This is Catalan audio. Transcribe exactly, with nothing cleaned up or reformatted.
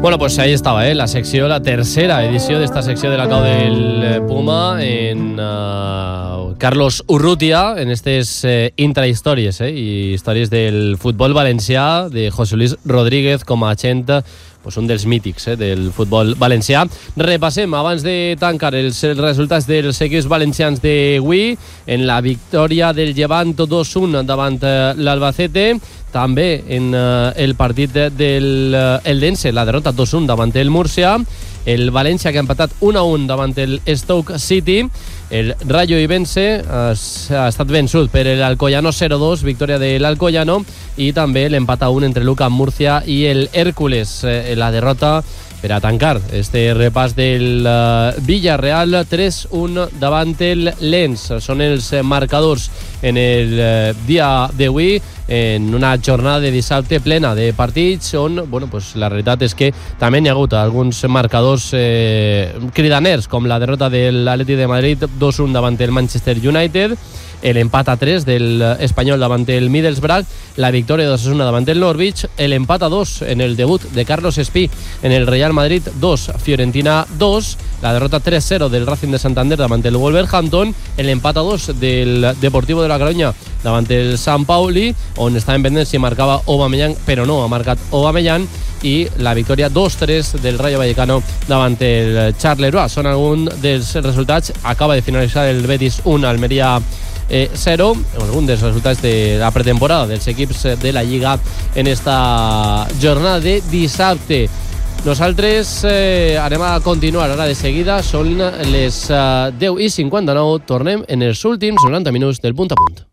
Bueno, pues ahí estaba, ¿eh? La secció, la tercera edició d'esta secció de la cau del Puma en uh, Carlos Urrutia, en estes eh, intrahistòries, eh? I històries del futbol valencià, de José Luis Rodríguez com a agent, pues un dels mítics eh, del futbol valencià. Repassem, abans de tancar, els resultats dels equips valencians d'avui. En la victòria del Llevant dos un davant l'Albacete, també en uh, el partit del uh, Eldense, la derrota dos un davant el Múrcia, el València que ha empatat un a un davant el Stoke City, el Rayo Ibense uh, ha estat vençut per l'Alcoyano zero dos, victòria de l'Alcoyano, i també l'empat a un entre l'U C A M Murcia i el Hércules, eh, la derrota per a tancar este repàs del uh, Villarreal tres un davant el Lens. Són els marcadors en el uh, dia d'avui, en una jornada de dissabte plena de partits on, bueno, pues la realitat és que també n'hi ha hagut alguns marcadors eh, cridaners, com la derrota de l'Atlètic de Madrid dos un davant el Manchester United, l'empat a tres del Espanyol davant el Middlesbrough, la victòria de Osasuna davant el Norwich, l'empat a dos en el debut de Carlos Espí en el Real Madrid dos, Fiorentina dos, la derrota tres cero del Racing de Santander davant el Wolverhampton, l'empat a dos del Deportivo de la Coruña davant el Sant Pauli, on estaven pendents si marcava Aubameyang, però no ha marcat Aubameyang, i la victòria dos tres del Rayo Vallecano davant el Charleroi. Són alguns dels resultats. Acaba de finalitzar el Betis un, Almeria zero, algun dels resultats de la pretemporada dels equips de la Lliga en esta jornada de dissabte. Nosaltres eh, anem a continuar ara de seguida, són les eh, deu i cinquanta-nou, tornem en els últims noranta minuts del punt a punt.